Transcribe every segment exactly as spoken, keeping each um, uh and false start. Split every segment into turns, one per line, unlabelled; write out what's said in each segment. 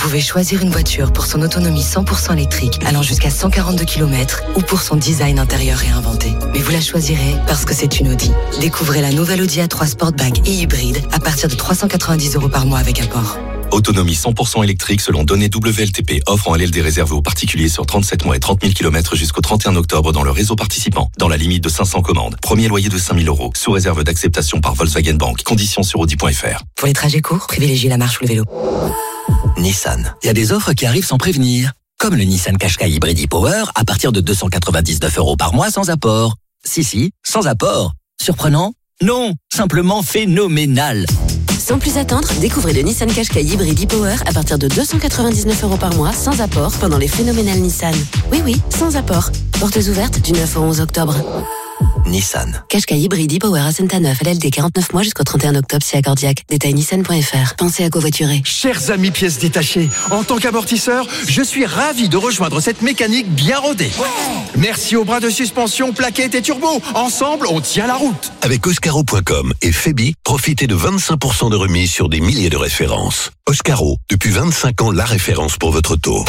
pouvez choisir une voiture pour son autonomie cent pour cent électrique allant jusqu'à cent quarante-deux kilomètres ou pour son design intérieur réinventé. Mais vous la choisirez parce que c'est une Audi. Découvrez la nouvelle Audi A trois Sportback et hybride à partir de trois cent quatre-vingt-dix euros par mois avec apport.
Autonomie cent pour cent électrique selon données W L T P. Offre en L L D réservée aux particuliers sur trente-sept mois et trente mille kilomètres jusqu'au trente et un octobre dans le réseau participant. Dans la limite de cinq cents commandes. Premier loyer de cinq mille euros. Sous réserve d'acceptation par Volkswagen Bank. Conditions sur audi point f r.
Pour les trajets courts, privilégiez la marche ou le vélo.
Nissan. Il y a des offres qui arrivent sans prévenir. Comme le Nissan Qashqai Hybrid e-Power à partir de deux cent quatre-vingt-dix-neuf euros par mois sans apport. Si, si, sans apport. Surprenant? Non, simplement phénoménal.
Sans plus attendre, découvrez le Nissan Qashqai Hybrid e-Power à partir de deux cent quatre-vingt-dix-neuf euros par mois sans apport pendant les phénoménales Nissan. Oui, oui, sans apport. Portes ouvertes du neuf au onze octobre.
Nissan.
Qashqai Hybrid e-Power à Saint-Neuf, L L D quarante-neuf mois jusqu'au trente et un octobre si accordiaque. Détail nissan point f r. Pensez à covoiturer.
Chers amis pièces détachées, en tant qu'amortisseur, je suis ravi de rejoindre cette mécanique bien rodée. Merci aux bras de suspension, plaquettes et turbo. Ensemble, on tient la route.
Avec Oscaro point com et Febi, profitez de vingt-cinq pour cent de remise sur des milliers de références. Oscaro, depuis vingt-cinq ans, la référence pour votre auto.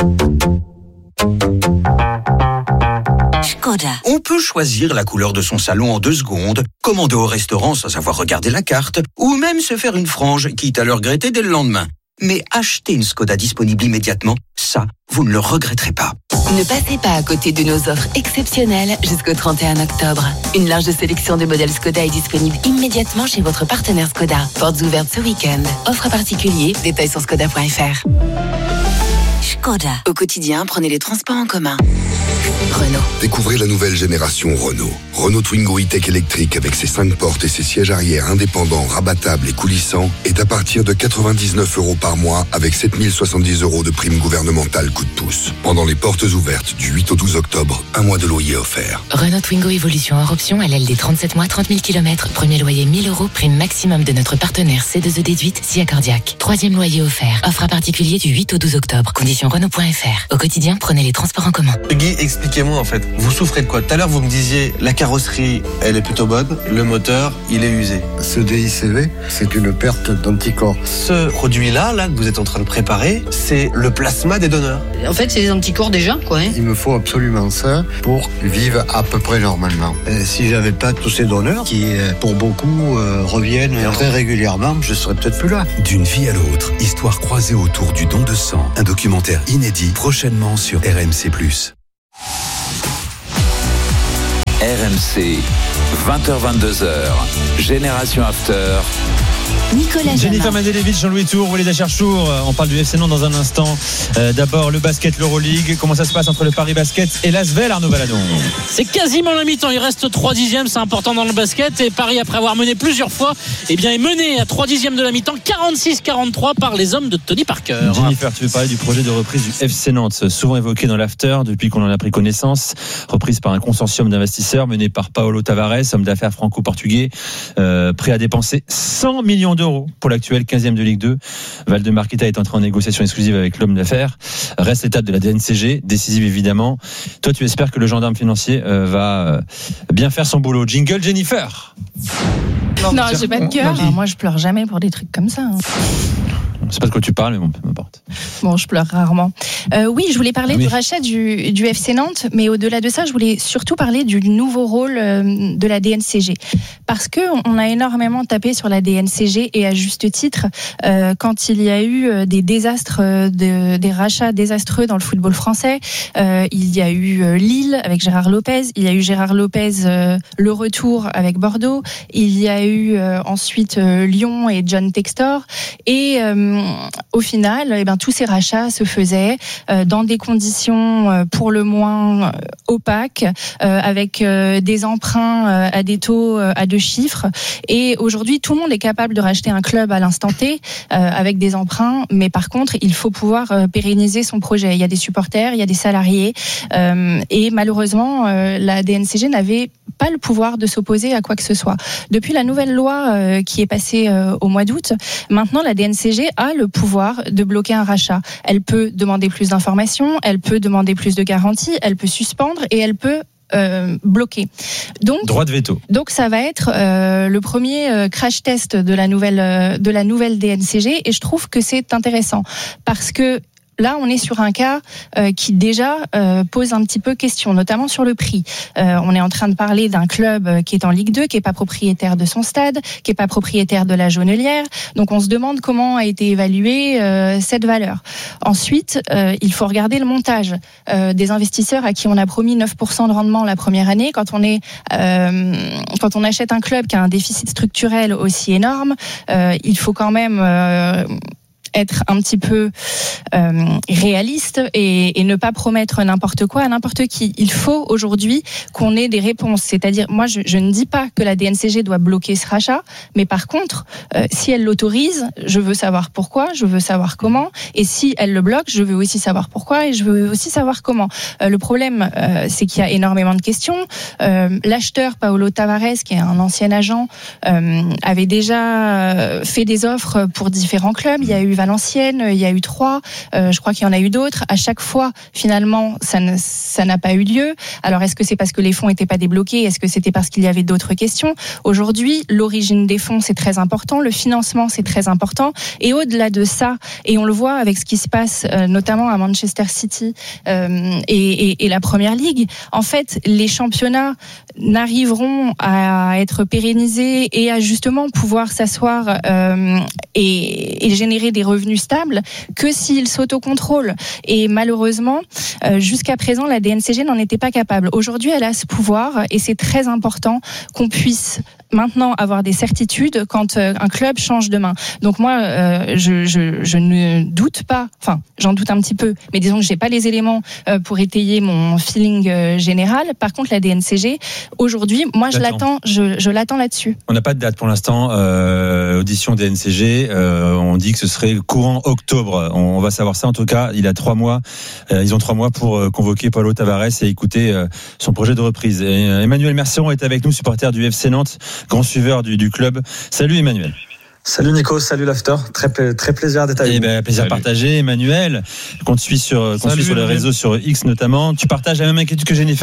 Skoda. On peut choisir la couleur de son salon en deux secondes, commander au restaurant sans savoir regarder la carte, ou même se faire une frange, quitte à le regretter dès le lendemain. Mais acheter une Skoda disponible immédiatement, ça, vous ne le regretterez pas.
Ne passez pas à côté de nos offres exceptionnelles jusqu'au trente et un octobre. Une large sélection de modèles Skoda est disponible immédiatement chez votre partenaire Skoda. Portes ouvertes ce week-end. Offre particulier, détails sur skoda point f r. Skoda. Au quotidien, prenez les transports en commun. Renault.
Découvrez la nouvelle génération Renault. Renault Twingo E-Tech électrique avec ses cinq portes et ses sièges arrière indépendants, rabattables et coulissants est à partir de quatre-vingt-dix-neuf euros par mois avec sept mille soixante-dix euros de prime gouvernementale coup de pouce. Pendant les portes ouvertes du huit au douze octobre, un mois de loyer offert.
Renault Twingo Evolution hors option, L L D trente-sept mois, trente mille kilomètres. Premier loyer mille euros, prime maximum de notre partenaire C deux E déduite, si accordiaque. Troisième loyer offert. Offre à particulier du huit au douze octobre. Conditions Renault point f r. Au quotidien, prenez les transports en commun.
Guy, expliquez-moi en fait, vous souffrez de quoi? Tout à l'heure vous me disiez la carrosserie elle est plutôt bonne, le moteur il est usé.
Ce D I C V, c'est une perte d'anticorps.
Ce produit là, là que vous êtes en train de préparer, c'est le plasma des donneurs.
En fait c'est des anticorps déjà quoi. Hein.
Il me faut absolument ça pour vivre à peu près normalement.
Et si j'avais pas tous ces donneurs qui pour beaucoup euh, reviennent très régulièrement, je serais peut-être plus là.
D'une vie à l'autre, histoire croisée autour du don de sang, un documentaire inédit prochainement sur R M C plus.
R M C, vingt heures vingt-deux heures, Génération After.
Nicolas
Jennifer Mandelevich, Jean-Louis Tour, Walid Acharchour. On parle du F C Nantes dans un instant. Euh, d'abord, le basket, l'Euroleague. Comment ça se passe entre le Paris Basket et l'Asvel, Arnaud Valadon?
C'est quasiment la mi-temps. Il reste trois dixièmes. C'est important dans le basket. Et Paris, après avoir mené plusieurs fois, eh bien, est mené à trois dixièmes de la mi-temps, quarante-six quarante-trois par les hommes de Tony Parker.
Jennifer, tu veux parler du projet de reprise du F C Nantes, souvent évoqué dans l'After depuis qu'on en a pris connaissance. Reprise par un consortium d'investisseurs mené par Paulo Tavares, homme d'affaires franco-portugais, euh, prêt à dépenser cent millions d'euros pour l'actuel quinzième de Ligue deux. Valdemarquita est entré en négociation exclusive avec l'homme d'affaires. Reste l'étape de la D N C G, décisive évidemment. Toi, tu espères que le gendarme financier euh, va euh, bien faire son boulot. Jingle, Jennifer.
Non, non j'ai pas de cœur. Moi, je pleure jamais pour des trucs comme ça. Hein.
Je sais pas de quoi tu parles, mais bon, peu importe.
Bon, je pleure rarement. Euh, oui, je voulais parler
oui.
du rachat du, du F C Nantes, mais au-delà de ça, je voulais surtout parler du nouveau rôle euh, de la D N C G. Parce qu'on a énormément tapé sur la D N C G, et à juste titre, euh, quand il y a eu des désastres, de, des rachats désastreux dans le football français. Euh, il y a eu Lille avec Gérard Lopez, il y a eu Gérard Lopez, euh, le retour avec Bordeaux, il y a eu euh, ensuite euh, Lyon et John Textor, et euh, au final, eh ben, tous ces rachats se faisaient euh, dans des conditions euh, pour le moins euh, opaques, euh, avec euh, des emprunts euh, à des taux euh, à deux chiffres. Et aujourd'hui, tout le monde est capable de racheter un club à l'instant T euh, avec des emprunts, mais par contre, il faut pouvoir euh, pérenniser son projet. Il y a des supporters, il y a des salariés, euh, et malheureusement, euh, la D N C G n'avait pas le pouvoir de s'opposer à quoi que ce soit. Depuis la nouvelle loi euh, qui est passée euh, au mois d'août, maintenant la D N C G a le pouvoir de bloquer un rachat. Elle peut demander plus d'informations, elle peut demander plus de garanties, elle peut suspendre et elle peut Euh, bloqué. Donc,
droit de veto.
Donc ça va être euh, le premier euh, crash test de la nouvelle euh, de la nouvelle D N C G, et je trouve que c'est intéressant parce que là, on est sur un cas euh, qui déjà euh, pose un petit peu question, notamment sur le prix. Euh, on est en train de parler d'un club qui est en Ligue deux, qui n'est pas propriétaire de son stade, qui n'est pas propriétaire de la Jaunelière. Donc on se demande comment a été évaluée euh, cette valeur. Ensuite, euh, il faut regarder le montage euh, des investisseurs à qui on a promis neuf pour cent de rendement la première année. Quand on est, euh, quand on achète un club qui a un déficit structurel aussi énorme, euh, il faut quand même euh, être un petit peu euh, réaliste et, et ne pas promettre n'importe quoi à n'importe qui. Il faut aujourd'hui qu'on ait des réponses. C'est-à-dire, moi, je, je ne dis pas que la D N C G doit bloquer ce rachat, mais par contre, euh, si elle l'autorise, je veux savoir pourquoi, je veux savoir comment, et si elle le bloque, je veux aussi savoir pourquoi et je veux aussi savoir comment. Euh, le problème, euh, c'est qu'il y a énormément de questions. Euh, l'acheteur, Paolo Tavares, qui est un ancien agent, euh, avait déjà fait des offres pour différents clubs. Il y a eu Valenciennes, il y a eu Troyes, euh, je crois qu'il y en a eu d'autres. À chaque fois, finalement, ça, ne, ça n'a pas eu lieu. Alors, est-ce que c'est parce que les fonds n'étaient pas débloqués ? Est-ce que c'était parce qu'il y avait d'autres questions ? Aujourd'hui, l'origine des fonds, c'est très important. Le financement, c'est très important. Et au-delà de ça, et on le voit avec ce qui se passe, euh, notamment à Manchester City euh, et, et, et la Première Ligue, en fait, les championnats n'arriveront à être pérennisés et à justement pouvoir s'asseoir euh, et, et générer des revenus stables que s'ils s'autocontrôlent. Et malheureusement, euh, jusqu'à présent, la D N C G n'en était pas capable. Aujourd'hui, elle a ce pouvoir et c'est très important qu'on puisse maintenant avoir des certitudes quand euh, un club change de main. Donc moi, euh, je, je, je ne doute pas, enfin, j'en doute un petit peu, mais disons que j'ai pas les éléments euh, pour étayer mon feeling euh, général. Par contre, la D N C G, aujourd'hui, moi, je l'attends, je, je l'attends là-dessus.
On n'a pas de date pour l'instant. Euh, audition D N C G, euh, on dit que ce serait courant octobre. On, on va savoir ça. En tout cas, il a trois mois. Euh, ils ont trois mois pour euh, convoquer Paolo Tavares et écouter euh, son projet de reprise. Et, euh, Emmanuel Merciron est avec nous, supporter du F C Nantes, grand suiveur du, du club. Salut Emmanuel.
Salut Nico, salut l'After, très, très plaisir d'être avec vous.
Eh ben, plaisir salut. Partagé, Emmanuel, qu'on te suit sur, qu'on suit sur les réseaux, sur X notamment. Tu partages la même inquiétude que Jennifer ?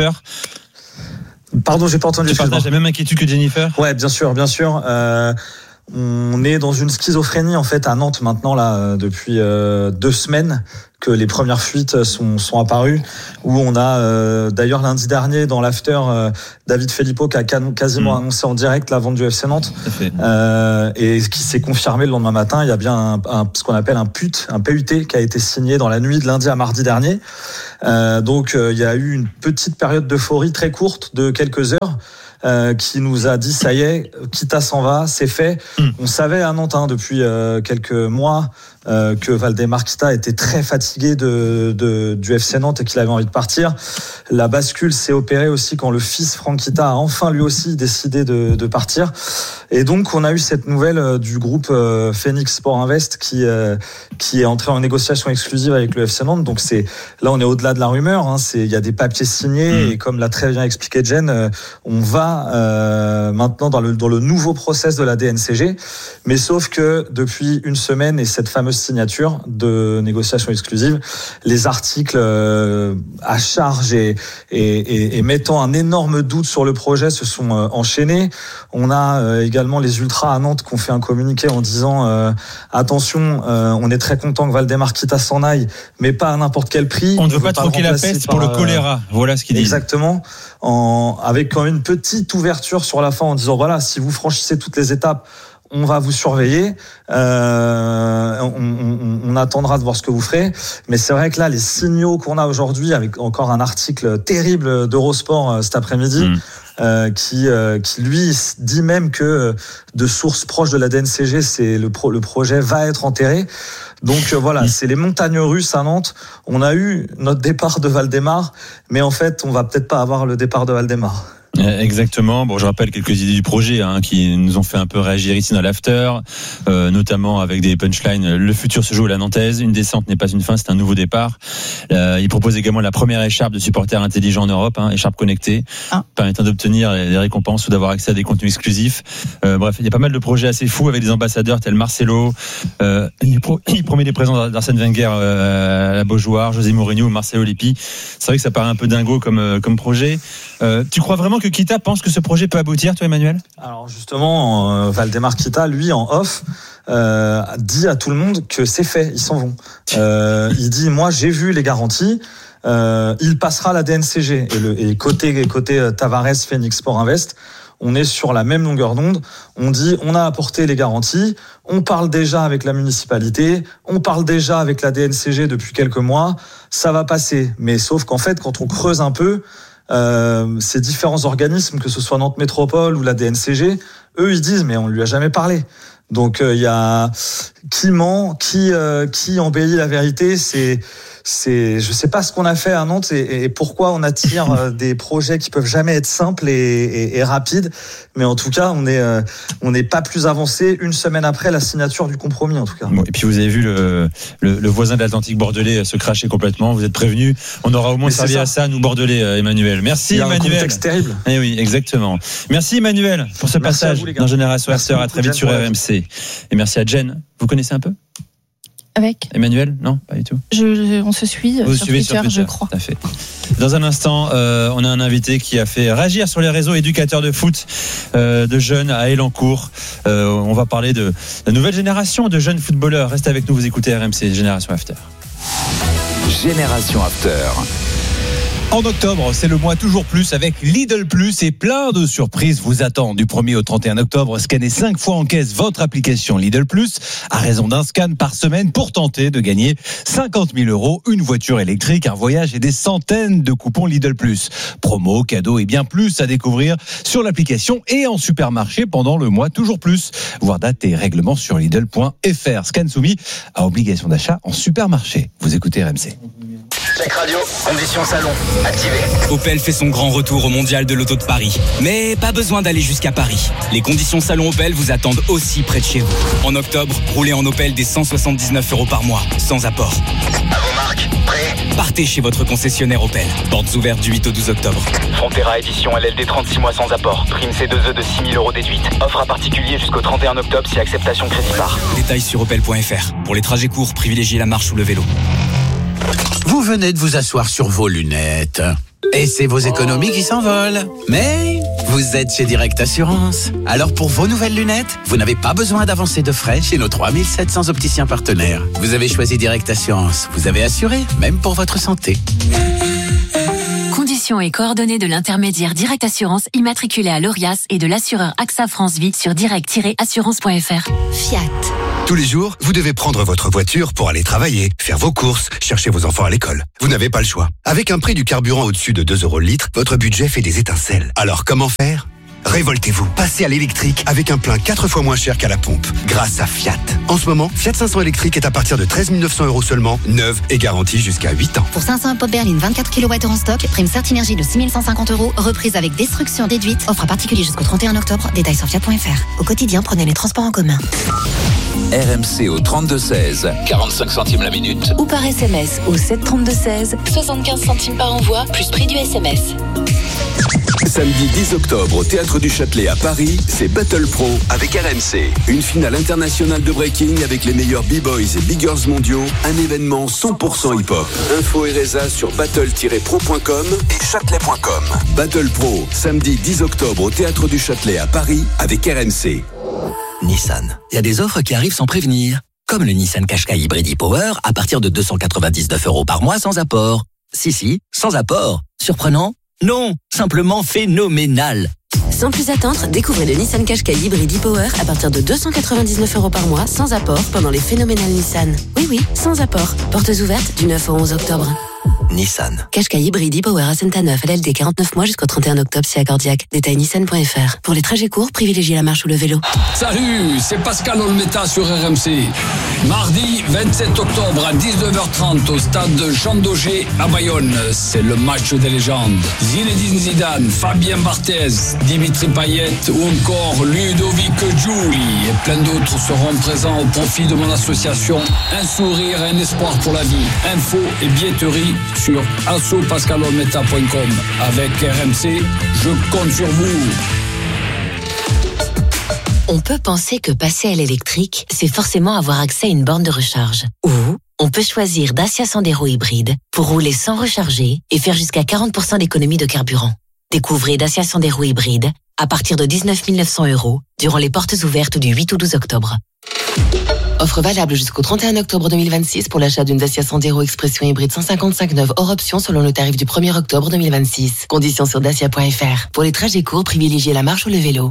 Pardon, j'ai pas entendu.
Tu partages la même inquiétude que Jennifer ?
Ouais, bien sûr, bien sûr. Euh, on est dans une schizophrénie en fait à Nantes maintenant là depuis euh, deux semaines que les premières fuites sont, sont apparues, où on a euh, d'ailleurs lundi dernier dans l'after euh, David Filippo qui a quasiment mmh. annoncé en direct la vente du F C Nantes euh, et ce qui s'est confirmé le lendemain matin. Il y a bien un, un, ce qu'on appelle un P U T, un P U T qui a été signé dans la nuit de lundi à mardi dernier. Euh, donc euh, il y a eu une petite période d'euphorie très courte de quelques heures. Euh, qui nous a dit ça y est, Kita s'en va, c'est fait. Mmh. On savait à Nantes hein, depuis euh, quelques mois euh, que Valdemar Kita était très fatigué de, de, du F C Nantes et qu'il avait envie de partir. La bascule s'est opérée aussi quand le fils Franck Kita a enfin lui aussi décidé de, de partir. Et donc on a eu cette nouvelle du groupe euh, Phoenix Sport Invest qui, euh, qui est entré en négociation exclusive avec le F C Nantes. Donc c'est, là on est au-delà de la rumeur, hein, c'est, il y a des papiers signés mmh. et comme l'a très bien expliqué Jen, euh, on va Euh, maintenant dans le, dans le nouveau process de la D N C G, mais sauf que depuis une semaine et cette fameuse signature de négociation exclusive, les articles euh, à charge et, et, et, et mettant un énorme doute sur le projet se sont euh, enchaînés. On a euh, également les ultras à Nantes qui ont fait un communiqué en disant euh, attention, euh, on est très content que Valdemar Kita s'en aille, mais pas à n'importe quel prix.
On ne veut pas troquer la peste pour le choléra. Voilà ce qu'il dit.
Exactement. En, avec quand même une petite ouverture sur la fin en disant voilà, si vous franchissez toutes les étapes, on va vous surveiller, euh, on, on, on attendra de voir ce que vous ferez. Mais c'est vrai que là, les signaux qu'on a aujourd'hui, avec encore un article terrible d'Eurosport euh, cet après-midi, mmh. euh, qui, euh, qui lui dit même que de sources proches de la D N C G, c'est le, pro, le projet va être enterré. Donc euh, voilà, c'est les montagnes russes à Nantes. On a eu notre départ de Valdemar, mais en fait, on va peut-être pas avoir le départ de Valdemar.
Exactement. Bon, je rappelle quelques idées du projet hein, qui nous ont fait un peu réagir ici dans l'after, euh, notamment avec des punchlines. Le futur se joue à la Nantaise. Une descente n'est pas une fin, c'est un nouveau départ. Euh, il propose également la première écharpe de supporters intelligents en Europe, hein, écharpe connectée, ah. permettant d'obtenir des récompenses ou d'avoir accès à des contenus exclusifs. Euh, bref, il y a pas mal de projets assez fous avec des ambassadeurs tels Marcelo. Euh, il, pro- il promet des présents d'Arsène Wenger euh, à la Beaujoire, José Mourinho ou Marcelo Lippi. C'est vrai que ça paraît un peu dingo comme, comme projet. Euh, tu crois vraiment justement que Kita pense que ce projet peut aboutir, toi Emmanuel ?
Alors justement, euh, Valdemar Kita, lui, en off, euh, dit à tout le monde que c'est fait, ils s'en vont. Euh, il dit, moi j'ai vu les garanties, euh, il passera la D N C G. Et, le, et côté, côté Tavares, Phoenix Sport Invest, on est sur la même longueur d'onde. On dit, on a apporté les garanties, on parle déjà avec la municipalité, on parle déjà avec la D N C G depuis quelques mois, ça va passer. Mais sauf qu'en fait, quand on creuse un peu, euh, ces différents organismes, que ce soit Nantes Métropole ou la D N C G, eux, ils disent, mais on lui a jamais parlé. Donc, il euh, y a qui ment, qui euh, qui embellit la vérité. C'est c'est, je sais pas ce qu'on a fait à Nantes et, et pourquoi on attire euh, des projets qui peuvent jamais être simples et, et, et rapides. Mais en tout cas, on est euh, on n'est pas plus avancé une semaine après la signature du compromis, en tout cas.
Bon, et puis vous avez vu le le, le voisin de l'Atlantique bordelais se cracher complètement. Vous êtes prévenus. On aura au moins servi ça. à ça, nous bordelais, euh, Emmanuel. Merci
Il y a
Emmanuel.
Un contexte terrible.
Eh oui, exactement. Merci Emmanuel pour ce
merci
passage
vous,
dans Génération After. À très vite sur R M C. Et merci à Jen. Vous connaissez un peu
avec
Emmanuel? Non, pas du tout.
Je, on se suit
Vous
sur,
Twitter,
Twitter, je crois.
Tout à fait. Dans un instant, euh, on a un invité qui a fait réagir sur les réseaux, éducateur de foot euh, de jeunes à Elancourt. Euh, on va parler de la nouvelle génération de jeunes footballeurs. Restez avec nous, vous écoutez R M C, Génération After.
Génération After.
En octobre, c'est le mois toujours plus avec Lidl Plus et plein de surprises vous attendent. Du premier au trente et un octobre, scannez cinq fois en caisse votre application Lidl Plus à raison d'un scan par semaine pour tenter de gagner cinquante mille euros, une voiture électrique, un voyage et des centaines de coupons Lidl Plus. Promos, cadeaux et bien plus à découvrir sur l'application et en supermarché pendant le mois toujours plus. Voir date et règlements sur Lidl point F R. Scan soumis à obligation d'achat en supermarché. Vous écoutez R M C.
Check radio, conditions salon, activé.
Opel fait son grand retour au Mondial de l'Auto de Paris. Mais pas besoin d'aller jusqu'à Paris. Les conditions salon Opel vous attendent aussi près de chez vous. En octobre, roulez en Opel dès cent soixante-dix-neuf euros par mois, sans apport.
À vos marques, prêt ?
Partez chez votre concessionnaire Opel. Portes ouvertes du huit au douze octobre.
Frontera édition L L D trente-six mois sans apport. Prime C deux E de six mille euros déduite. Offre à particulier jusqu'au trente et un octobre si acceptation crédit par.
Détails sur opel point f r. Pour les trajets courts, privilégiez la marche ou le vélo.
Vous venez de vous asseoir sur vos lunettes. Et c'est vos économies qui s'envolent. Mais vous êtes chez Direct Assurance. Alors pour vos nouvelles lunettes, vous n'avez pas besoin d'avancer de frais chez nos trois mille sept cents opticiens partenaires. Vous avez choisi Direct Assurance. Vous avez assuré, même pour votre santé.
Conditions et coordonnées de l'intermédiaire Direct Assurance immatriculé à l'Orias et de l'assureur AXA France Vie sur direct tiret assurance point f r.
Fiat. Tous les jours, vous devez prendre votre voiture pour aller travailler, faire vos courses, chercher vos enfants à l'école. Vous n'avez pas le choix. Avec un prix du carburant au-dessus de deux euros le litre, votre budget fait des étincelles. Alors comment faire ? Révoltez-vous, passez à l'électrique avec un plein quatre fois moins cher qu'à la pompe, grâce à Fiat. En ce moment, Fiat cinq cents électrique est à partir de treize mille neuf cents euros seulement, neuve et garantie jusqu'à huit ans.
Pour cinq cents pop berline vingt-quatre kilowattheures en stock, prime Certinergie de six mille cent cinquante euros, reprise avec destruction déduite, offre à particulier jusqu'au trente et un octobre, détails sur fiat point f r. Au quotidien, prenez les transports en commun.
R M C au trente-deux seize, quarante-cinq centimes la minute.
Ou par S M S au sept trente-deux seize, soixante-quinze centimes par envoi, plus prix du S M S.
Samedi dix octobre au Théâtre du Châtelet à Paris, c'est Battle Pro avec R M C. Une finale internationale de breaking avec les meilleurs b-boys et biggers mondiaux. Un événement cent pour cent hip-hop. Info et résa sur battle tiret pro point com et châtelet point com. Battle Pro, samedi dix octobre au Théâtre du Châtelet à Paris avec R M C.
Nissan. Il y a des offres qui arrivent sans prévenir. Comme le Nissan Qashqai Hybrid e-Power à partir de deux cent quatre-vingt-dix-neuf euros par mois sans apport. Si, si, sans apport. Surprenant ? Non, simplement phénoménal.
Sans plus attendre, découvrez le Nissan Qashqai Hybrid e-Power à partir de deux cent quatre-vingt-dix-neuf euros par mois sans apport pendant les phénoménales Nissan. Oui, oui, sans apport. Portes ouvertes du neuf au onze octobre.
Nissan.
Qashqai Hybrid e-Power à Saint-Neuf, L L D quarante-neuf mois jusqu'au trente et un octobre si accordiaque. Détail nissan point f r. Pour les trajets courts, privilégiez la marche ou le vélo.
Salut, c'est Pascal Olmeta sur R M C. Mardi vingt-sept octobre à dix-neuf heures trente au stade Jean Daugé à Bayonne. C'est le match des légendes. Zinedine Zidane, Fabien Barthez, Dimitri Payet ou encore Ludovic Giuli et plein d'autres seront présents au profit de mon association Un sourire et un espoir pour la vie. Info et billetterie sur asso pascal olmeta point com. Avec R M C, je compte sur vous.
On peut penser que passer à l'électrique, c'est forcément avoir accès à une borne de recharge. Ou on peut choisir Dacia Sandero hybride pour rouler sans recharger et faire jusqu'à quarante pour cent d'économie de carburant. Découvrez Dacia Sandero hybride à partir de dix-neuf mille neuf cents euros durant les portes ouvertes du huit au douze octobre. Offre valable jusqu'au trente et un octobre deux mille vingt-six pour l'achat d'une Dacia Sandero Expression hybride cent cinquante-cinq neuve hors option selon le tarif du premier octobre deux mille vingt-six. Conditions sur dacia point f r. Pour les trajets courts, privilégiez la marche ou le vélo.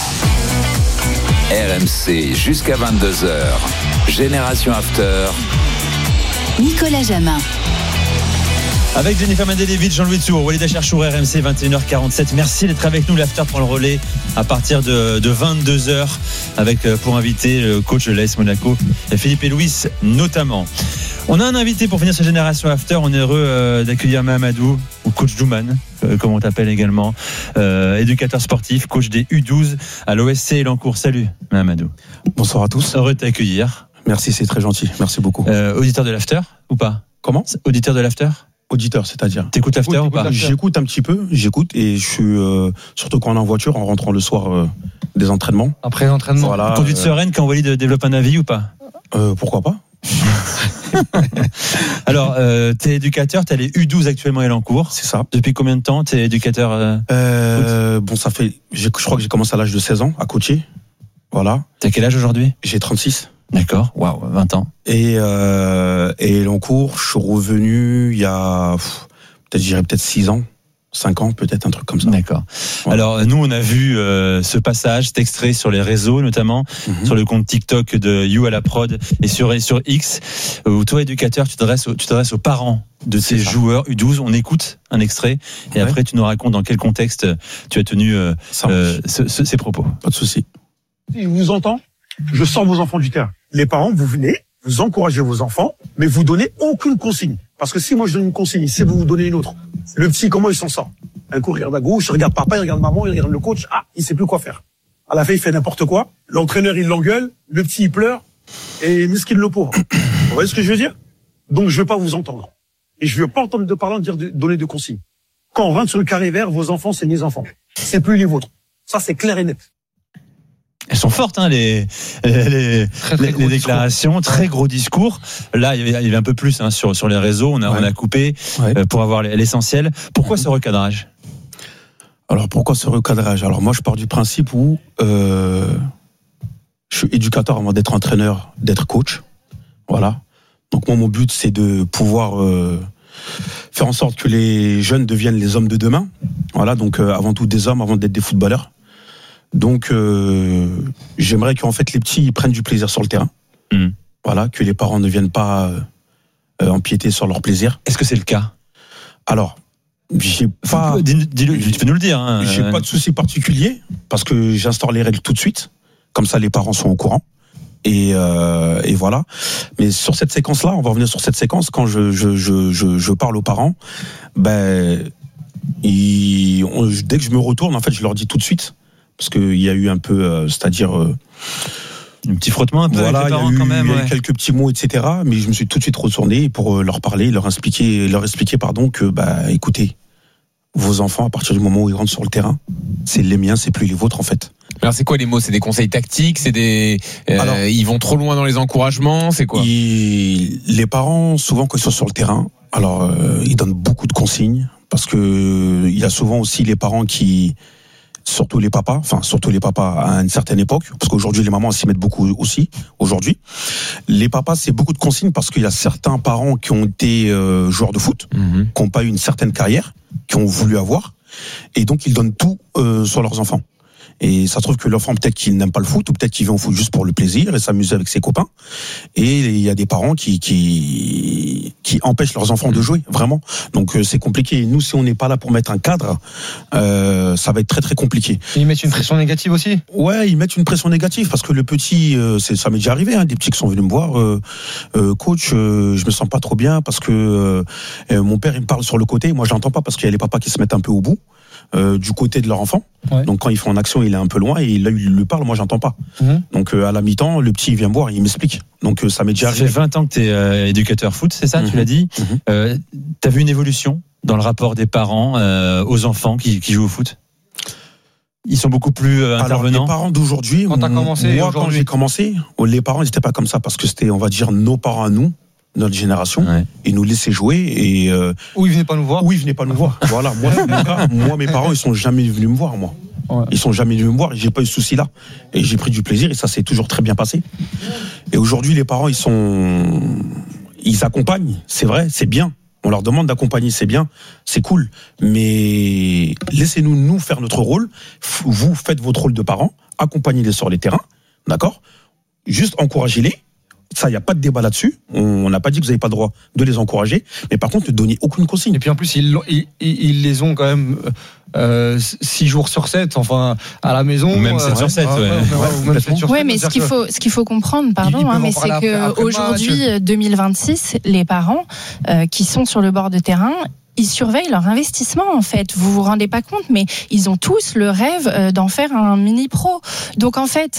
R M C jusqu'à vingt-deux heures. Génération After.
Nicolas Jamin.
Avec Jennifer Mendelevitch, Jean-Louis Tour, Walid Acharchour, R M C, vingt et une heures quarante-sept. Merci d'être avec nous. L'After prend le relais à partir de, de vingt-deux heures avec pour inviter le coach de l'A S Monaco, Philippe et Louis notamment. On a un invité pour finir cette Génération After. On est heureux euh, d'accueillir Mahamadou, ou coach Douman, euh, comme on t'appelle également, euh, éducateur sportif, coach des U douze à l'O S C Elancourt. Salut Mahamadou.
Bonsoir à tous.
Heureux de t'accueillir.
Merci, c'est très gentil. Merci beaucoup.
Euh, auditeur de l'After ou pas?
Comment?
Auditeur de l'After?
Auditeur, c'est-à-dire.
T'écoutes l'After ou pas?
J'écoute un petit peu, j'écoute et je suis euh, surtout quand on est en voiture, en rentrant le soir euh, des entraînements.
Après l'entraînement.
Voilà.
Conduite
euh,
sereine quand Walid développe un avis ou pas?
euh, Pourquoi pas?
Alors, euh, t'es éducateur, t'as les U douze actuellement à Elancourt.
C'est ça.
Depuis combien de temps t'es éducateur euh,
euh, Bon, ça fait. Je crois que j'ai commencé à l'âge de seize ans à coacher. Voilà.
T'as quel âge aujourd'hui?
J'ai trente-six.
D'accord, waouh, vingt ans.
Et, euh, et Elancourt, je suis revenu il y a, pff, peut-être, je dirais peut-être six ans, cinq ans, peut-être un truc comme ça.
D'accord. Ouais. Alors, nous, on a vu euh, ce passage, cet extrait sur les réseaux, notamment, mm-hmm. sur le compte TikTok de You à la prod et sur, sur X, où toi, éducateur, tu t'adresses aux, tu t'adresses aux parents de ces joueurs U douze. On écoute un extrait et ouais. après, tu nous racontes dans quel contexte tu as tenu euh, euh, ce, ce, ces propos.
Pas de souci.
Je vous entends. Je sors vos enfants du terrain. Les parents, vous venez, vous encouragez vos enfants, mais vous donnez aucune consigne. Parce que si moi je donne une consigne, c'est vous vous donnez une autre. Le petit, comment il s'en sort? Un coup, il regarde à gauche, il regarde papa, il regarde maman, il regarde le coach. Ah, il sait plus quoi faire. À la fin, il fait n'importe quoi. L'entraîneur, il l'engueule. Le petit, il pleure. Et miskin le pauvre. Vous voyez ce que je veux dire? Donc, je veux pas vous entendre. Et je veux pas entendre de parler dire de donner de consignes. Quand on rentre sur le carré vert, vos enfants, c'est mes enfants. C'est plus les vôtres. Ça, c'est clair et net.
Elles sont fortes, hein, les, les, très, très les, les déclarations, discours. Très gros discours. Là, il y avait, il y avait un peu plus hein, sur, sur les réseaux, on a, ouais. on a coupé ouais. euh, pour avoir l'essentiel. Pourquoi mmh. ce recadrage?
Alors, pourquoi ce recadrage? Alors, moi, je pars du principe où euh, je suis éducateur avant d'être entraîneur, d'être coach. Voilà. Donc, moi, mon but, c'est de pouvoir euh, faire en sorte que les jeunes deviennent les hommes de demain. Voilà, donc euh, avant tout des hommes, avant d'être des footballeurs. Donc, euh, j'aimerais qu'en fait les petits prennent du plaisir sur le terrain. Mmh. Voilà, que les parents ne viennent pas euh, empiéter sur leur plaisir.
Est-ce que c'est le cas?
Alors, j'ai pas.
Dis-le, dis-le, tu peux nous le dire. Hein.
J'ai pas de souci particulier parce que j'instaure les règles tout de suite. Comme ça, les parents sont au courant. Et, euh, et voilà. Mais sur cette séquence-là, on va revenir sur cette séquence. Quand je je je je, je parle aux parents, ben, ils, on, dès que je me retourne, en fait, je leur dis tout de suite. Parce qu'il y a eu un peu, euh, c'est-à-dire... Euh,
un petit frottement un peu
voilà,
avec les parents
eu,
quand même.
Il y a eu
ouais.
quelques petits mots, et cetera. Mais je me suis tout de suite retourné pour leur parler, leur expliquer, leur expliquer pardon, que, bah, écoutez, vos enfants, à partir du moment où ils rentrent sur le terrain, c'est les miens, c'est plus les vôtres, en fait.
Alors, c'est quoi les mots? C'est des conseils tactiques? C'est des, euh, Alors, ils vont trop loin dans les encouragements? C'est quoi?
ils, Les parents, souvent, quand ils sont sur le terrain, alors, euh, ils donnent beaucoup de consignes. Parce que, il y a souvent aussi les parents qui, surtout les papas, enfin surtout les papas à une certaine époque, parce qu'aujourd'hui les mamans s'y mettent beaucoup aussi. Aujourd'hui, les papas c'est beaucoup de consignes parce qu'il y a certains parents qui ont été euh, joueurs de foot, mmh. qui n'ont pas eu une certaine carrière, qui ont voulu avoir, et donc ils donnent tout euh, sur leurs enfants. Et ça se trouve que l'enfant peut-être qu'il n'aime pas le foot ou peut-être qu'il vient au foot juste pour le plaisir et s'amuser avec ses copains. Et il y a des parents qui qui qui empêchent leurs enfants de jouer vraiment. Donc c'est compliqué. Nous, si on n'est pas là pour mettre un cadre, euh, ça va être très très compliqué.
Et ils mettent une pression négative aussi.
Ouais, ils mettent une pression négative parce que le petit, euh, c'est, ça m'est déjà arrivé, hein, des petits qui sont venus me voir, euh, euh, coach, euh, je me sens pas trop bien parce que euh, mon père il me parle sur le côté, moi je l'entends pas parce qu'il y a les papas qui se mettent un peu au bout. Euh, du côté de leur enfant. Ouais. Donc quand ils font en action, il est un peu loin et là il lui parle, moi j'entends pas. Mmh. Donc euh, à la mi-temps, le petit il vient me voir, il m'explique. Donc euh, ça m'est déjà arrivé.
Ça fait vingt ans que tu es euh, éducateur foot, c'est ça, mmh. tu l'as dit. Mmh. Euh, tu as vu une évolution dans le rapport des parents euh, aux enfants qui, qui jouent au foot? Ils sont beaucoup plus euh, intervenants.
Alors, les parents d'aujourd'hui,
quand t'as commencé,
moi quand j'ai commencé, les parents ils n'étaient pas comme ça parce que c'était, on va dire, nos parents à nous. notre génération, ouais. et nous laisser jouer. Et euh,
ou ils venaient pas nous voir.
Ou ils venaient pas nous voir. Voilà. Moi, c'est mon cas. Moi, mes parents, ils sont jamais venus me voir, moi. Ouais. Ils sont jamais venus me voir. Et j'ai pas eu ce souci-là. Et j'ai pris du plaisir. Et ça s'est toujours très bien passé. Et aujourd'hui, les parents, ils sont, ils accompagnent. C'est vrai, c'est bien. On leur demande d'accompagner, c'est bien, c'est cool. Mais laissez-nous nous faire notre rôle. Vous faites votre rôle de parents, accompagnez-les sur les terrains, d'accord ? Juste encouragez-les. Ça, il n'y a pas de débat là-dessus. On n'a pas dit que vous n'avez pas le droit de les encourager. Mais par contre, ne donnez aucune consigne.
Et puis en plus, ils, ils, ils les ont quand même euh, six jours sur sept, enfin, à la maison.
Même sept sur sept, ouais.
Oui, mais ce qu'il faut, ce qu'il faut comprendre, pardon, hein, mais c'est qu'aujourd'hui, deux mille vingt-six, les parents euh, qui sont sur le bord de terrain, ils surveillent leur investissement, en fait. Vous vous rendez pas compte, mais ils ont tous le rêve d'en faire un mini pro. Donc, en fait,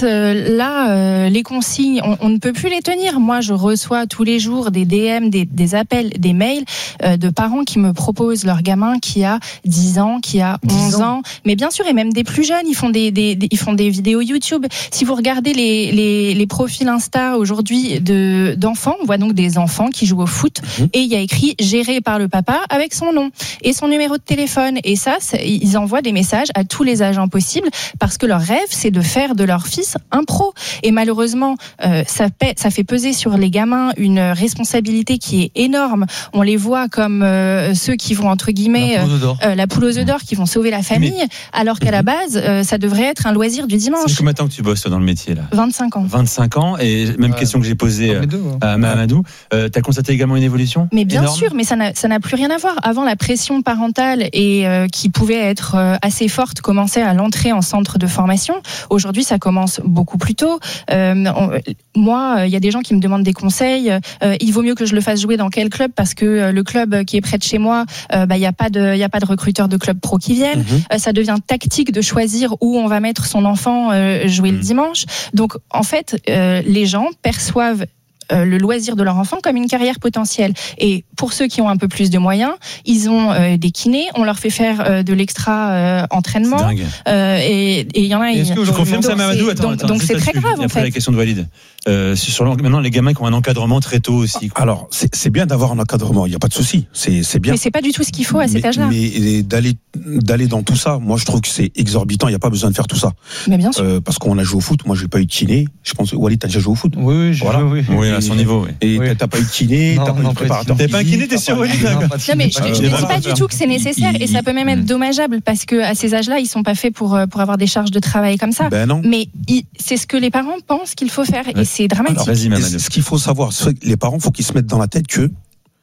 là, les consignes, on, on ne peut plus les tenir. Moi, je reçois tous les jours des D M, des, des appels, des mails de parents qui me proposent leur gamin qui a dix ans, qui a onze ans. Mais bien sûr, et même des plus jeunes, ils font des, des, des ils font des vidéos YouTube. Si vous regardez les, les, les profils Insta aujourd'hui de, d'enfants, on voit donc des enfants qui jouent au foot, mmh. et il y a écrit géré par le papa avec son nom et son numéro de téléphone. Et ça, ils envoient des messages à tous les agents possibles parce que leur rêve, c'est de faire de leur fils un pro. Et malheureusement, euh, ça, paie, ça fait peser sur les gamins une responsabilité qui est énorme. On les voit comme euh, ceux qui vont, entre guillemets, euh, la poule aux œufs d'or, qui vont sauver la famille, mais... alors qu'à la base, euh, ça devrait être un loisir du dimanche.
C'est combien de temps que tu bosses dans le métier là ?
vingt-cinq ans.
vingt-cinq ans, et même ouais. question que j'ai posée deux, ouais. à Mamadou. Euh, tu as constaté également une évolution ?
Mais bien
énorme.
sûr, mais ça n'a, ça n'a plus rien à voir. Avant, la pression parentale et euh, qui pouvait être euh, assez forte commençait à l'entrée en centre de formation. Aujourd'hui, ça commence beaucoup plus tôt. Euh, on, moi, il euh, y a des gens qui me demandent des conseils. Euh, il vaut mieux que je le fasse jouer dans quel club parce que euh, le club qui est près de chez moi, il euh, bah, n'y a pas de, il y a pas de recruteurs de club pro qui viennent. Mm-hmm. Euh, ça devient tactique de choisir où on va mettre son enfant euh, jouer mm. le dimanche. Donc, en fait, euh, les gens perçoivent Euh, le loisir de leur enfant comme une carrière potentielle. Et pour ceux qui ont un peu plus de moyens, ils ont euh, des kinés, on leur fait faire euh, de l'extra euh, entraînement. Euh, et il y en a.
Est-ce que je confirme ça, Mamadou ? Attends,
donc
attends,
donc c'est très grave en fait.
La question de Walid. Euh, sur maintenant les gamins qui ont un encadrement très tôt aussi. Quoi.
Alors c'est, c'est bien d'avoir un encadrement, il y a pas de souci, c'est c'est bien.
Mais c'est pas du tout ce qu'il faut à cet
mais,
âge-là.
Mais d'aller d'aller dans tout ça, moi je trouve que c'est exorbitant, il y a pas besoin de faire tout ça.
Mais bien sûr.
Euh, parce qu'on a joué au foot, moi j'ai pas eu de kiné, je pense que Walid t'as déjà joué au foot.
Oui oui, j'ai
voilà.
joué, oui.
Oui, à son niveau. Oui.
Et
oui.
t'as pas eu de kiné,
non,
t'as pas eu de préparateur.
T'as pas un kiné, t'es sûr Walid ?
Non mais je, je ne dis pas du tout que c'est nécessaire et ça peut même être dommageable parce que à ces âges-là, ils sont pas faits pour pour avoir des charges de travail comme ça.
Ben non.
Mais il, c'est ce que les parents pensent qu'il faut faire et c'est dramatique.
Alors, vas-y, Mamadou. Ce qu'il faut savoir, les parents, faut qu'ils se mettent dans la tête que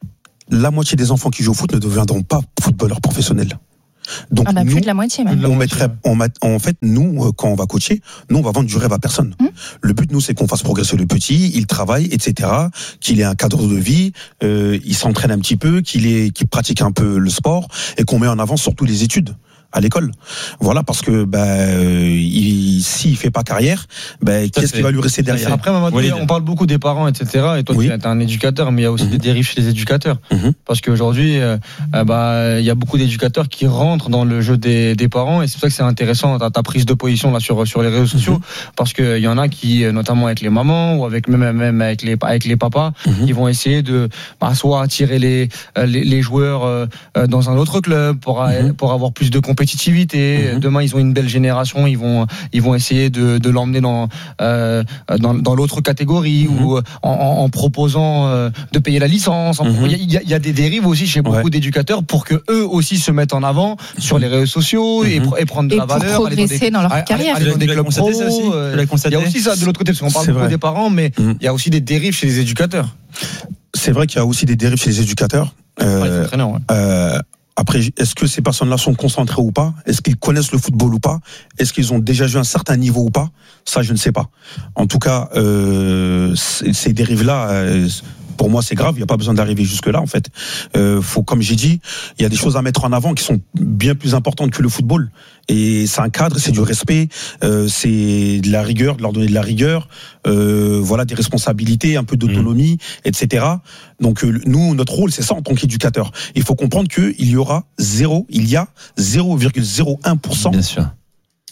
la moitié des enfants qui jouent au foot ne deviendront pas footballeurs professionnels. Donc,
ah bah,
nous,
plus de la moitié même.
On mettrait, on met, en fait, nous, quand on va coacher, nous, on va vendre du rêve à personne. Hum. Le but, nous, c'est qu'on fasse progresser le petit, il travaille, et cetera, qu'il ait un cadre de vie, euh, il s'entraîne un petit peu, qu'il ait, qu'il pratique un peu le sport, et qu'on met en avant surtout les études à l'école. Voilà, parce que bah, euh, il, s'il fait pas carrière, bah, qu'est-ce qui va lui rester derrière ?
Après, Mamadou, oui, on parle beaucoup des parents, et cetera. Et toi, oui. tu es un éducateur, mais il y a aussi mmh. des dérives chez les éducateurs. Mmh. Parce qu'aujourd'hui, euh, bah, il y a beaucoup d'éducateurs qui rentrent dans le jeu des, des parents, et c'est pour ça que c'est intéressant ta, ta prise de position là sur sur les réseaux sociaux, mmh. parce que il y en a qui, notamment avec les mamans ou avec même même avec les avec les papas, mmh. ils vont essayer de bah, soit attirer les les, les joueurs euh, dans un autre club pour mmh. pour avoir plus de compétition. Compétitivité. Mmh. Demain, ils ont une belle génération. Ils vont, ils vont essayer de, de l'emmener dans, euh, dans, dans l'autre catégorie mmh. ou en, en proposant euh, de payer la licence. Il mmh. y, y, y a des dérives aussi chez beaucoup ouais. d'éducateurs pour que eux aussi se mettent en avant mmh. sur les réseaux sociaux mmh. et, et prendre de
et
la valeur.
Pour progresser
aller dans, des,
dans leur aller, carrière.
Aller dans des clubs pro.
Il
y a aussi ça de l'autre côté parce qu'on parle beaucoup des parents, mais il mmh. y a aussi des dérives chez les éducateurs.
C'est vrai qu'il y a aussi des dérives chez les éducateurs. Euh, ouais, ouais. euh, Après, est-ce que ces personnes-là sont concentrées ou pas ? Est-ce qu'ils connaissent le football ou pas ? Est-ce qu'ils ont déjà joué un certain niveau ou pas ? Ça, je ne sais pas. En tout cas, euh, ces dérives-là, euh, pour moi, c'est grave. Il n'y a pas besoin d'arriver jusque-là, en fait. Euh, faut, comme j'ai dit, il y a des choses à mettre en avant qui sont bien plus importantes que le football. Et c'est un cadre, c'est du respect, euh, c'est de la rigueur, de leur donner de la rigueur, euh, voilà, des responsabilités, un peu d'autonomie, mmh. et cetera. Donc euh, nous, notre rôle, c'est ça en tant qu'éducateur. Il faut comprendre qu'il y aura zéro, il y a zéro virgule zéro un pour cent
Bien sûr.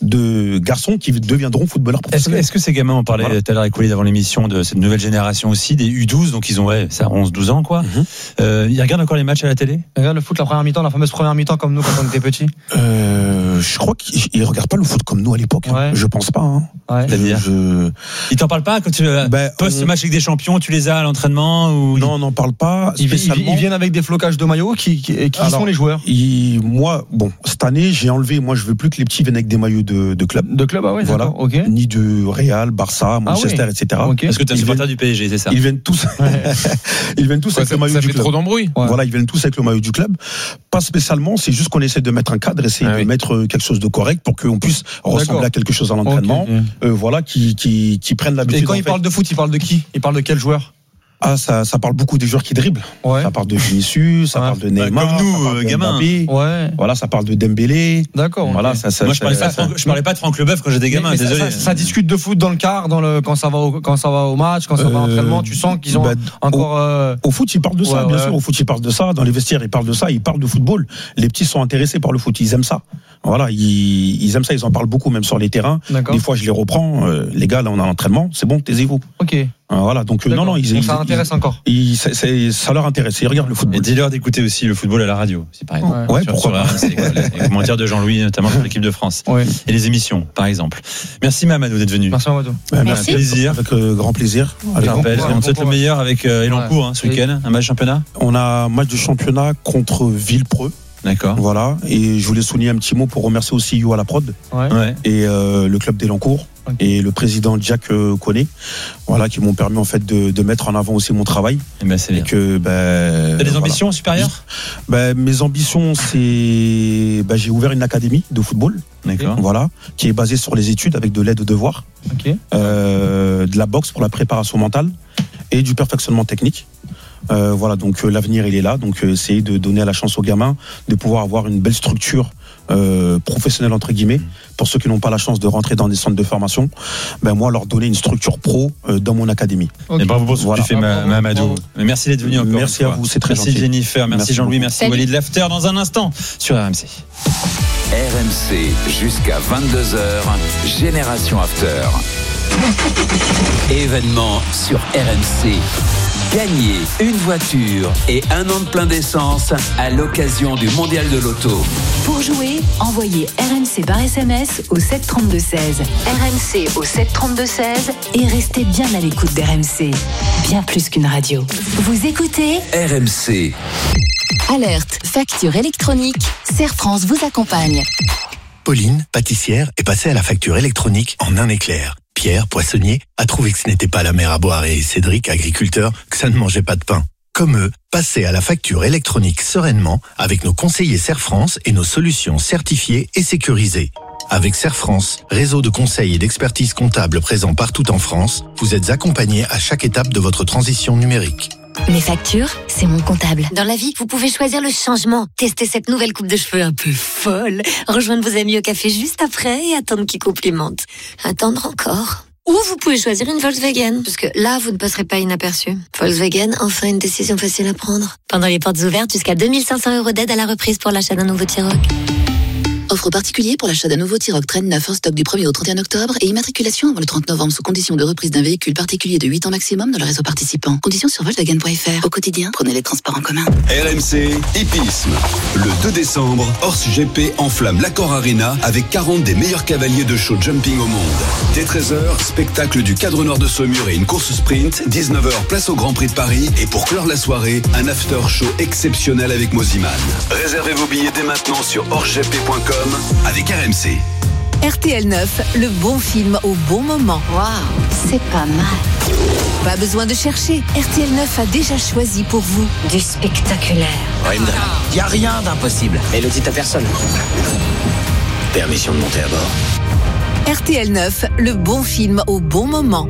de garçons qui deviendront footballeurs
Est-ce que,
professionnels.
est-ce que ces gamins, on parlait
Voilà.
tout à l'heure avec Walid avant l'émission de cette nouvelle génération aussi, des U douze, donc ils ont ouais, ça onze douze ans quoi.
Mhm.
Euh, ils regardent encore les matchs à la télé?
Regarde le foot, la première mi-temps, la fameuse première mi-temps comme nous quand on était petits.
Euh, je crois qu'ils ils regardent pas le foot comme nous à l'époque. hein.
Ouais.
Je pense pas. Hein.
Ouais.
C'est-à-dire
Je...
Ils t'en parlent pas quand tu
Ben,
postes
on-
match avec des champions, tu les as à l'entraînement ou
Non, on n'en parle pas
Ils, ils-
spécialement.
ils viennent avec des flocages de maillots qui, qui, qui
Alors,
sont les joueurs
il- moi, bon, cette année, j'ai enlevé. Moi, je veux plus que les petits viennent avec des maillots de, de club.
de club, ah ouais,
Voilà.
d'accord, ok.
Ni de Real, Barça, Manchester,
oui.
et cetera.
Ok.
Parce que tu es un
Ils
supporter
viennent-
du P S G, c'est ça?
Ils viennent tous. ils viennent tous
Quoi,
avec
ça,
le maillot
ça
du
fait
club.
trop d'embrouille.
Ouais.
Voilà, ils viennent tous avec le maillot du club. Pas spécialement, c'est juste qu'on essaie de mettre un cadre, essayer
Ah
de
oui.
mettre euh, quelque chose de correct pour qu'on puisse ressembler
D'accord.
à quelque chose à l'entraînement.
Ok, ok.
Euh, voilà, qui, qui, qui prennent l'habitude.
Et quand
en
ils
fait.
parlent de foot, ils parlent de qui? Ils parlent de quel joueur?
Ah, ça, ça parle beaucoup des joueurs qui dribblent.
Ouais.
Ça parle de Vinicius, ça
Ouais.
parle de
Bah,
Neymar,
comme nous,
ça parle
euh,
de
gamins.
Mbappé.
Ouais.
Voilà, ça parle de Dembélé.
D'accord. ok.
Voilà, ça, ça,
Moi je parlais,
ça-
pas,
ça-
je parlais pas de Franck Leboeuf quand j'étais
Mais-
gamin,
mais ça-
désolé.
Ça, ça discute de foot dans le car, dans le, quand ça va au, quand ça va au match, quand ça va à
Euh,
l'entraînement. Tu sens qu'ils ont
bah,
encore. euh,
Au foot, ils parlent de ça,
Ouais,
bien
ouais.
sûr. Au foot, ils parlent de ça. Dans les vestiaires, ils parlent de ça. Ils parlent de football. Les petits sont intéressés par le foot. Ils aiment ça. Voilà, ils, ils aiment ça. Ils en parlent beaucoup, même sur les terrains.
D'accord.
Des fois, je les reprends. Euh, les gars, là, on a l'entraînement. C'est bon, taisez-vous.
Ok.
Euh, Voilà. Donc, euh, non,
D'accord.
non, ils,
Donc
ils-
ça intéresse
ils-
encore.
ils- c'est- c'est- ça leur intéresse. Ils regardent le
Et
football.
dis-leur d'écouter aussi le football à la radio, si par exemple.
Ouais.
Ouais,
Sur-
pourquoi
sur
pas.
R M C, quoi, les, les commentaires de Jean-Louis, notamment pour l'équipe de France.
Ouais.
Et les émissions, par exemple. Merci Mamadou d'être venu.
Merci Amadou.
Ouais,
Merci.
Un plaisir.
Avec euh, grand plaisir.
Je
Avec
rappelle,
bon
on
courage,
te souhaite
bon
le meilleur avec euh, Elancourt hein, ce
Oui.
week-end, un match championnat.
On a un match de championnat contre Villepreux.
D'accord.
Voilà. Et je voulais souligner un petit mot pour remercier aussi You à la prod
Ouais.
Ouais.
et euh, le club d'Elancourt
Ok.
et le président Jack euh, Koné. Voilà, qui m'ont permis en fait de, de mettre en avant aussi mon travail.
Eh ben, c'est
Et
bien.
que, ben,
T'as des
voilà.
ambitions supérieures?
Ben, mes ambitions, c'est, ben, j'ai ouvert une académie de football.
D'accord.
Voilà, qui est basée sur les études avec de l'aide aux devoirs,
Ok.
euh, de la boxe pour la préparation mentale et du perfectionnement technique. Euh, voilà, donc euh, l'avenir il est là. Donc euh, essayer de donner la chance aux gamins de pouvoir avoir une belle structure euh, professionnelle entre guillemets. Pour ceux qui n'ont pas la chance de rentrer dans des centres de formation, ben moi leur donner une structure pro euh, dans mon académie.
Ok.
Et bravo pour ce
Voilà.
que tu fais, Ma-
Bravo,
Mamadou.
bravo.
Merci d'être venu encore.
Merci
une
à
fois.
vous, c'est très
Merci
gentil.
Jennifer, merci,
Merci
Jean-Louis,
beaucoup.
merci
Salut.
Walid Lafter dans un instant sur R M C.
R M C jusqu'à vingt-deux heures, Génération After. Événement sur R M C. Gagnez une voiture et un an de plein d'essence à l'occasion du Mondial de l'Auto.
Pour jouer, envoyez R M C par S M S au sept trente-deux seize. R M C au sept trente-deux seize et restez bien à l'écoute d'R M C. Bien plus qu'une radio. Vous écoutez
R M C.
Alerte, facture électronique. Serre France vous accompagne.
Pauline, pâtissière, est passée à la facture électronique en un éclair. Pierre, poissonnier, a trouvé que ce n'était pas la mer à boire et Cédric, agriculteur, que ça ne mangeait pas de pain. Comme eux, passez à la facture électronique sereinement avec nos conseillers Serre France et nos solutions certifiées et sécurisées. Avec Serre France, réseau de conseils et d'expertise comptable présent partout en France, vous êtes accompagnés à chaque étape de votre transition numérique.
Mes factures, c'est mon comptable. Dans la vie, vous pouvez choisir le changement. Tester cette nouvelle coupe de cheveux un peu folle. Rejoindre vos amis au café juste après et attendre qu'ils complimentent. Attendre encore. Ou vous pouvez choisir une Volkswagen, parce que là, vous ne passerez pas inaperçu. Volkswagen, enfin une décision facile à prendre. Pendant les portes ouvertes, jusqu'à deux mille cinq cents euros d'aide à la reprise pour l'achat d'un nouveau T-Roc.
Offre particulière pour l'achat d'un nouveau T-Roc Traîne neuf en stock du premier au trente et un octobre et immatriculation avant le trente novembre sous condition de reprise d'un véhicule particulier de huit ans maximum dans le réseau participant. Conditions sur Volkswagen point F R. Au quotidien, prenez les transports en commun.
R M C Hippisme. Le deux décembre, Horse G P enflamme l'Accor Arena avec quarante des meilleurs cavaliers de show jumping au monde. Dès treize heures, spectacle du cadre nord de Saumur et une course sprint. dix-neuf heures, place au Grand Prix de Paris. Et pour clore la soirée, un after show exceptionnel avec Moziman. Réservez vos billets dès maintenant sur horse g p point com avec R M C.
R T L neuf, le bon film au bon moment.
Waouh, c'est pas mal.
Pas besoin de chercher. R T L neuf a déjà choisi pour vous
Du spectaculaire.
Il n'y a rien d'impossible. Mais le dit à personne. Permission de monter à bord.
R T L neuf, le bon film au bon moment.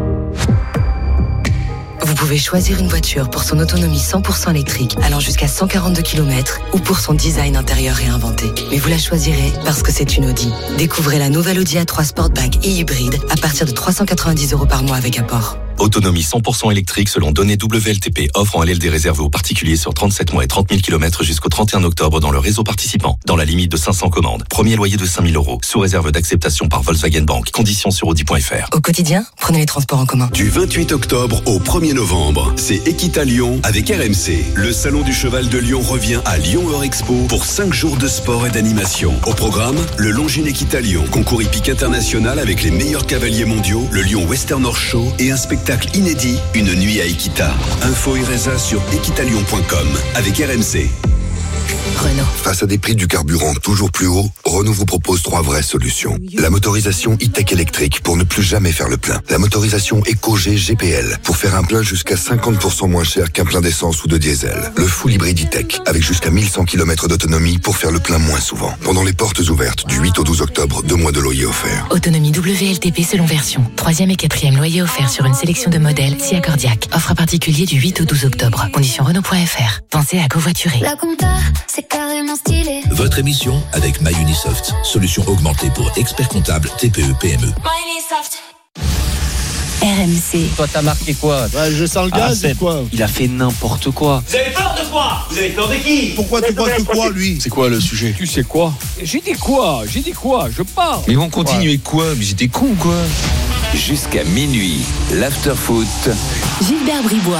Vous pouvez choisir une voiture pour son autonomie cent pour cent électrique, allant jusqu'à cent quarante-deux kilomètres, ou pour son design intérieur réinventé. Mais vous la choisirez parce que c'est une Audi. Découvrez la nouvelle Audi A trois Sportback et hybride à partir de trois cent quatre-vingt-dix euros par mois avec apport.
Autonomie cent pour cent électrique selon données W L T P. Offre en L L D réservée aux particuliers sur trente-sept mois et trente mille kilomètres jusqu'au trente et un octobre dans le réseau participant. Dans la limite de cinq cents commandes. Premier loyer de cinq mille euros. Sous réserve d'acceptation par Volkswagen Bank. Conditions sur audi point f r.
Au quotidien, prenez les transports en commun.
Du vingt-huit octobre au premier novembre, c'est Equita Lyon avec R M C. Le salon du cheval de Lyon revient à Lyon Eurexpo pour cinq jours de sport et d'animation. Au programme, le Longines Equita Lyon, concours hippique international avec les meilleurs cavaliers mondiaux, le Lyon Western Horse Show et un spectacle inédit, une nuit à Equita. Info et résa sur equitalyon point com avec R M C.
Renault.
Face à des prix du carburant toujours plus hauts, Renault vous propose trois vraies solutions. La motorisation e-tech électrique pour ne plus jamais faire le plein. La motorisation EcoG G P L pour faire un plein jusqu'à cinquante pour cent moins cher qu'un plein d'essence ou de diesel. Le full hybride e-tech avec jusqu'à mille cent kilomètres d'autonomie pour faire le plein moins souvent. Pendant les portes ouvertes du huit au douze octobre, deux mois de loyer offert.
Autonomie W L T P selon version. Troisième et quatrième loyer offert sur une sélection de modèles si accordiaque. Offre à particulier du huit au douze octobre. Conditions Renault point f r. Pensez à covoiturer.
La compta, c'est carrément stylé.
Votre émission avec MyUnisoft, solution augmentée pour experts comptables T P E P M E.
MyUnisoft.
R M C.
Toi, t'as marqué quoi?
Bah, je sens le gaz,
ah,
ou quoi?
Il a fait n'importe quoi.
Vous avez peur de quoi? Vous avez peur de qui? Pourquoi tu penses que quoi, lui?
C'est quoi le sujet?
Tu sais quoi? J'ai dit quoi? J'ai dit quoi? Je parle.
Mais on continue avec quoi? Mais j'étais con ou quoi?
Jusqu'à minuit, l'after-foot.
Gilbert Bribois.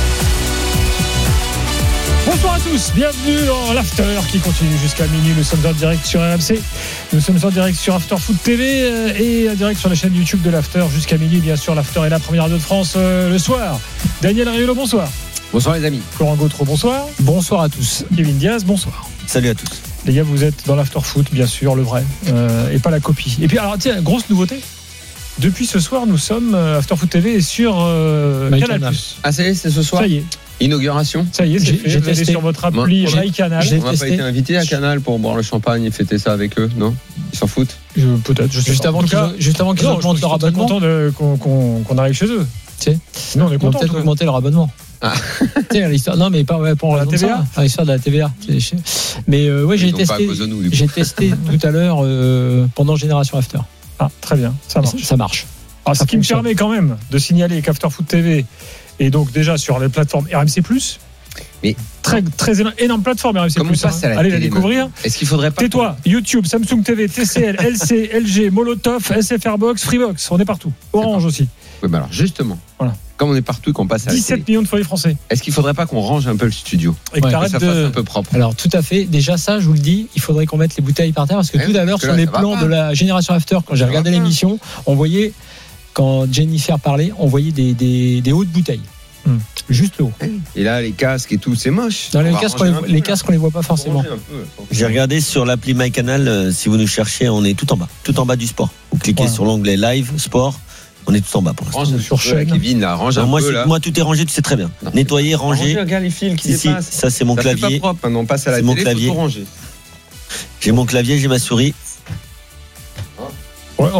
Bonsoir à tous, bienvenue dans l'After qui continue jusqu'à minuit. Nous sommes en direct sur R M C, nous sommes en direct sur After Foot T V et en direct sur la chaîne YouTube de l'After jusqu'à minuit. Bien sûr, l'After est la première radio de France euh, le soir. Daniel Riolo, bonsoir.
Bonsoir les amis.
Florent Gautreau, bonsoir.
Bonsoir à tous.
Kevin Diaz, bonsoir.
Salut à tous.
Les gars, vous êtes dans l'After Foot, bien sûr, le vrai, euh, et pas la copie. Et puis, alors tiens, grosse nouveauté. Depuis ce soir, nous sommes euh, After Foot T V sur euh, Canal plus.
Ah, ça y est, c'est ce soir.
Ça y est.
Inauguration.
Ça y est, c'est fait. J'ai testé sur votre appli MyCanal.
On n'a pas été invité à Canal pour boire le champagne et fêter ça avec eux, non? Ils s'en foutent.
Je, peut-être. Je sais
juste, avant
cas,
juste avant qu'ils augmentent leur abonnement.
Content de, qu'on, qu'on, qu'on arrive chez eux.
Tu sais,
non, on est content.
Peut-être augmenter leur abonnement.
Ah.
Tu sais, l'histoire. Non, mais pas ouais, pour
la T V A.
Ça, l'histoire de la T V A. Mais euh, ouais, j'ai testé. Nous, j'ai testé tout à l'heure euh, pendant Génération After.
Ah, très bien. Ça marche.
Ça marche.
Ah, ce qui me permet quand même de signaler qu'After Foot T V est donc déjà sur les plateformes R M C plus.
Mais
très très énorme, énorme plateforme R M C plus.
Hein. La
Allez la découvrir.
Est-ce qu'il faudrait pas
Tais-toi, pour... YouTube, Samsung T V, T C L, L C, L G, Molotov, S F R Box, Freebox, on est partout. Orange aussi.
Oui, bah alors justement. Voilà. Comme on est partout, qu'on passe à
dix-sept millions de foyers français.
Est-ce qu'il faudrait pas qu'on range un peu le studio
et que, ouais, que
ça
de...
fasse un peu propre?
Alors tout à fait. Déjà ça, je vous le dis, il faudrait qu'on mette les bouteilles par terre parce que ouais, tout à l'heure sur là, les plans de la Génération After, quand j'ai regardé l'émission, on voyait quand Jennifer parlait, on voyait des, des, des hautes bouteilles. Hum. Juste le haut.
Et là, les casques et tout, c'est moche.
Dans les casques, on les, les casques, on les voit pas forcément.
J'ai regardé sur l'appli MyCanal, euh, si vous nous cherchez, on est tout en bas, tout en bas du sport. Vous cliquez ouais. sur l'onglet Live, Sport, on est tout en bas pour l'instant.
Range sur chaîne.
Kevin, là, range un moi, peu, là. Moi, tout est rangé, tu sais très bien. Non, Nettoyer, ranger. Regarde les fils qui ici, dépassent. Ça, c'est mon ça clavier. Fait pas propre, on passe à la c'est télé, mon clavier. Faut tout ranger. J'ai mon clavier, j'ai ma souris